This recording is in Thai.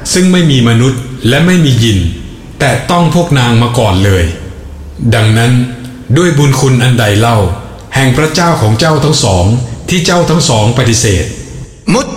ซึ่งไม่มีมนุษย์และไม่มียินแต่ต้องพวกนางมาก่อนเลยดังนั้นด้วยบุญคุณอันใดเล่าแห่งพระเจ้าของเจ้าทั้งสองที่เจ้าทั้งสองปฏิเสธ